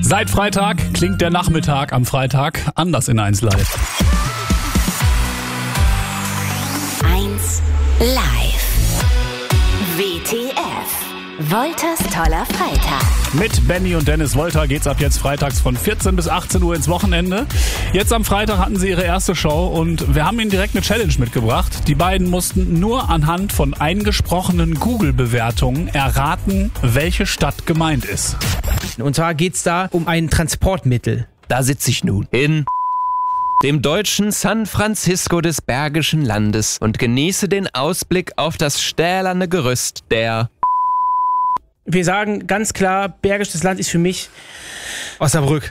Seit Freitag klingt der Nachmittag am Freitag anders in 1 Live. 1 Live. WTF. Wolters toller Freitag. Mit Benny und Dennis Wolter geht's ab jetzt freitags von 14 bis 18 Uhr ins Wochenende. Jetzt am Freitag hatten sie ihre erste Show und wir haben ihnen direkt eine Challenge mitgebracht. Die beiden mussten nur anhand von eingesprochenen Google-Bewertungen erraten, welche Stadt gemeint ist. Und zwar geht's da um ein Transportmittel. Da sitze ich nun in dem deutschen San Francisco des Bergischen Landes und genieße den Ausblick auf das stählerne Gerüst der... Wir sagen ganz klar, Bergisches Land ist für mich Osnabrück.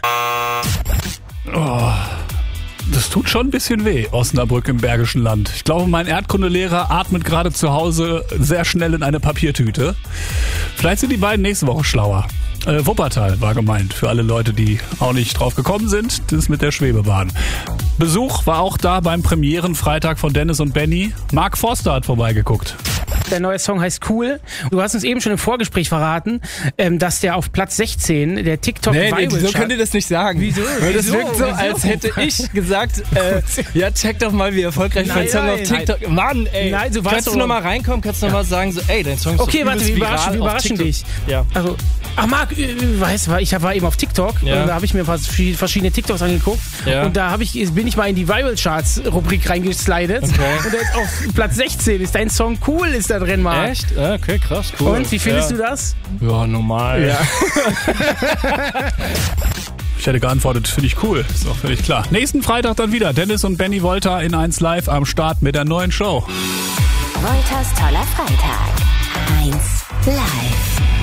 Das tut schon ein bisschen weh, Osnabrück im Bergischen Land. Ich glaube, mein Erdkundelehrer atmet gerade zu Hause sehr schnell in eine Papiertüte. Vielleicht sind die beiden nächste Woche schlauer. Wuppertal war gemeint, für alle Leute, die auch nicht drauf gekommen sind. Das ist mit der Schwebebahn. Besuch war auch da beim Premierenfreitag von Dennis und Benny. Mark Forster hat vorbeigeguckt. Der neue Song heißt Cool. Du hast uns eben schon im Vorgespräch verraten, dass der auf Platz 16 der TikTok Viral so könnt ihr das nicht sagen. Wieso? Weil das Wieso? wirkt so, als hätte ich gesagt, ja, check doch mal, wie erfolgreich mein Song auf TikTok. Mann, ey. Nein, du warst kannst du noch mal reinkommen, kannst du noch mal sagen, so, ey, dein Song ist Okay, so warte, wir überraschen dich. Ja. Also, Marc, weißt du, ich war eben auf TikTok und da habe ich mir verschiedene TikToks angeguckt und da bin ich mal in die Viral Charts Rubrik reingeslidet und da ist auf Platz 16 ist dein Song Cool ist da drin, Marc. Echt? Okay, krass, cool. Und wie findest du das? Ja, normal. Ja. Ich hätte geantwortet, finde ich cool. Ist auch völlig klar. Nächsten Freitag dann wieder Dennis und Benny Wolter in 1 Live am Start mit der neuen Show. Wolters toller Freitag. 1 Live.